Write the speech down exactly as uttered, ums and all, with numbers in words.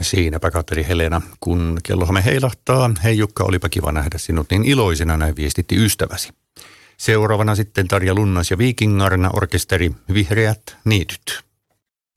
Siinäpä Katri Helena, kun kellohame heilahtaa. Hei Jukka, olipa kiva nähdä sinut niin iloisena, näin viestitti ystäväsi. Seuraavana sitten Tarja Lunnas ja Viikingarna orkesteri Vihreät niityt.